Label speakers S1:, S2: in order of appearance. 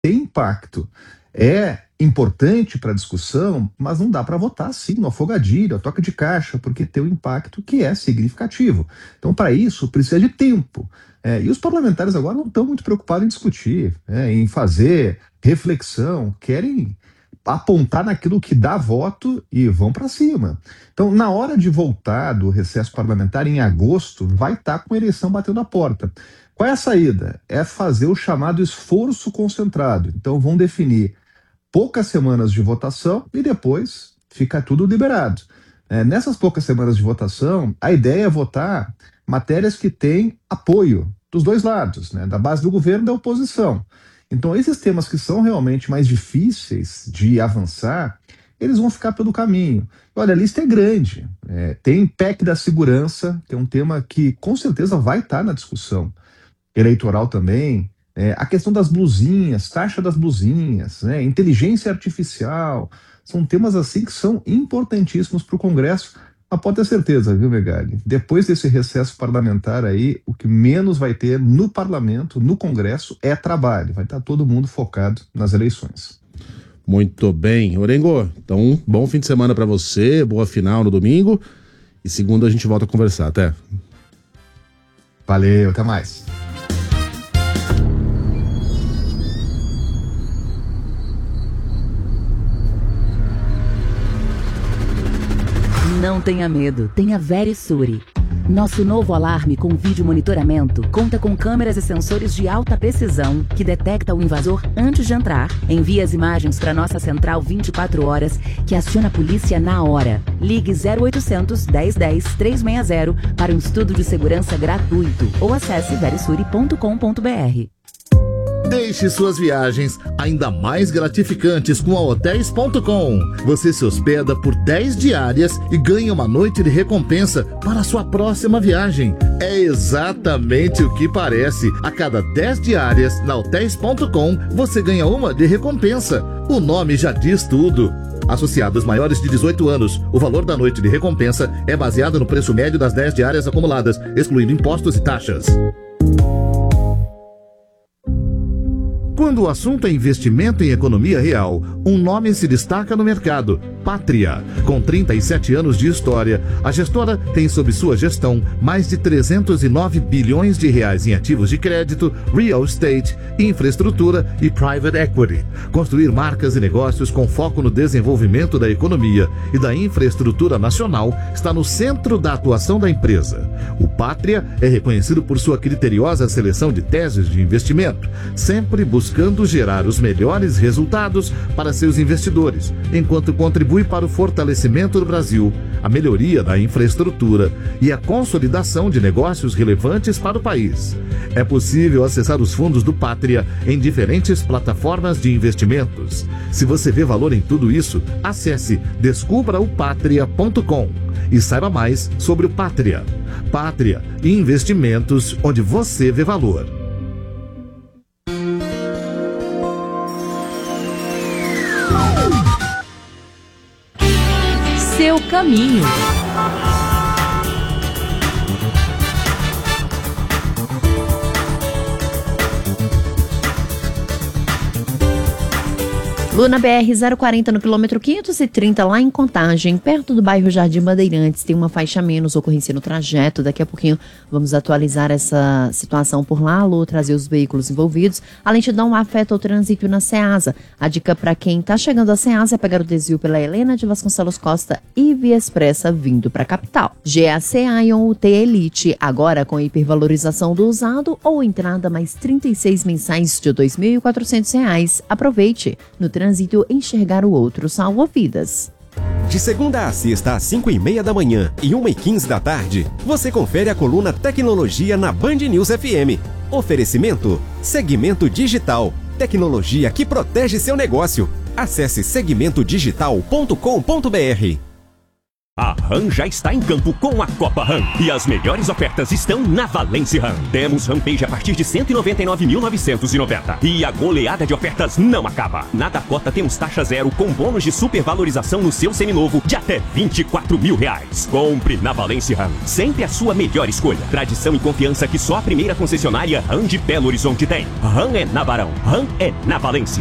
S1: tem impacto, é importante para a discussão, mas não dá para votar assim, no afogadilho, a toca de caixa, porque tem um impacto que é significativo. Então, para isso, precisa de tempo. E os parlamentares agora não estão muito preocupados em discutir, em fazer reflexão, querem apontar naquilo que dá voto e vão para cima. Então, na hora de voltar do recesso parlamentar, em agosto, vai estar com a eleição batendo a porta. Qual é a saída? É fazer o chamado esforço concentrado. Então, vão definir poucas semanas de votação e depois fica tudo liberado. Nessas poucas semanas de votação, a ideia é votar matérias que têm apoio dos dois lados, da base do governo e da oposição. Então, esses temas que são realmente mais difíceis de avançar, eles vão ficar pelo caminho. Olha, a lista é grande. Tem PEC da segurança, que é um tema que com certeza vai estar na discussão eleitoral também. A questão das blusinhas, taxa das blusinhas, inteligência artificial, são temas assim que são importantíssimos para o Congresso. Mas pode ter certeza, viu, Megali? Depois desse recesso parlamentar aí, o que menos vai ter no parlamento, no Congresso, é trabalho. Vai estar todo mundo focado nas eleições.
S2: Muito bem. Orengo, então, bom fim de semana para você, boa final no domingo. E segunda a gente volta a conversar, até.
S1: Valeu, até mais.
S3: Não tenha medo, tenha Verisure. Nosso novo alarme com vídeo monitoramento conta com câmeras e sensores de alta precisão que detecta o invasor antes de entrar, envia as imagens para nossa central 24 horas, que aciona a polícia na hora. Ligue 0800 1010 360 para um estudo de segurança gratuito ou acesse verisure.com.br.
S4: Deixe suas viagens ainda mais gratificantes com a Hotels.com. Você se hospeda por 10 diárias e ganha uma noite de recompensa para a sua próxima viagem. É exatamente o que parece. A cada 10 diárias na Hotels.com, você ganha uma de recompensa. O nome já diz tudo. Associados maiores de 18 anos, o valor da noite de recompensa é baseado no preço médio das 10 diárias acumuladas, excluindo impostos e taxas. Quando o assunto é investimento em economia real, um nome se destaca no mercado: Pátria. Com 37 anos de história, a gestora tem sob sua gestão mais de 309 bilhões de reais em ativos de crédito, real estate, infraestrutura e private equity. Construir marcas e negócios com foco no desenvolvimento da economia e da infraestrutura nacional está no centro da atuação da empresa. O Pátria é reconhecido por sua criteriosa seleção de teses de investimento, sempre buscando gerar os melhores resultados para seus investidores, enquanto contribui para o fortalecimento do Brasil, a melhoria da infraestrutura e a consolidação de negócios relevantes para o país. É possível acessar os fundos do Pátria em diferentes plataformas de investimentos. Se você vê valor em tudo isso, acesse descubraopatria.com e saiba mais sobre o Pátria. Pátria, investimentos onde você vê valor.
S3: Seu caminho. Luna BR-040 no quilômetro 530, lá em Contagem, perto do bairro Jardim Bandeirantes, tem uma faixa a menos, ocorrência no trajeto. Daqui a pouquinho vamos atualizar essa situação por lá, alô, trazer os veículos envolvidos. A lentidão afeta o trânsito na Ceasa. A dica para quem está chegando à Ceasa é pegar o desvio pela Helena de Vasconcelos Costa e Via Expressa vindo para a capital. GAC Ion UT Elite, agora com hipervalorização do usado ou entrada mais 36 mensais de R$ 2.400. Aproveite. No trânsito, enxergar o outro salva vidas.
S5: De segunda a sexta às 5h30 da manhã e 1h15 da tarde, você confere a coluna Tecnologia na Band News FM. Oferecimento Segmento Digital. Tecnologia que protege seu negócio. Acesse segmentodigital.com.br.
S6: A RAM já está em campo com a Copa RAM. E as melhores ofertas estão na Valence RAM. Temos Rampage a partir de 199.990. E a goleada de ofertas não acaba. Na Dakota temos taxa zero com bônus de supervalorização no seu seminovo de até R$24 mil. Compre na Valence RAM. Sempre a sua melhor escolha. Tradição e confiança que só a primeira concessionária RAM de Belo Horizonte tem. RAM é na Barão. RAM é na Valence.